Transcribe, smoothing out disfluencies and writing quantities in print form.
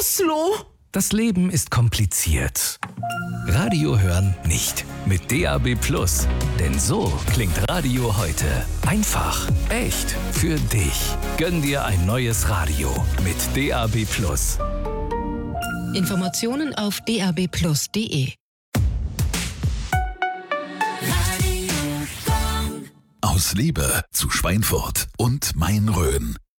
Oslo. Das Leben ist kompliziert. Radio hören nicht. Mit DAB+. Denn so klingt Radio heute. Einfach, echt, für dich. Gönn dir ein neues Radio mit DAB+. Informationen auf dabplus.de. Aus Liebe zu Schweinfurt und Main-Rhön.